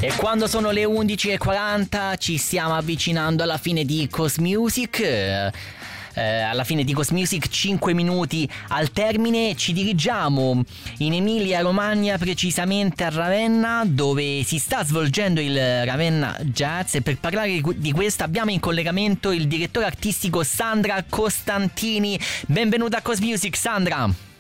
E quando sono le 11:40 ci stiamo avvicinando alla fine di Cosmusic. Alla fine di Cosmusic, 5 minuti al termine. Ci dirigiamo in Emilia Romagna, precisamente a Ravenna, dove si sta svolgendo il Ravenna Jazz, e per parlare di questo abbiamo in collegamento il direttore artistico Sandra Costantini. Benvenuta a Cosmusic, Sandra.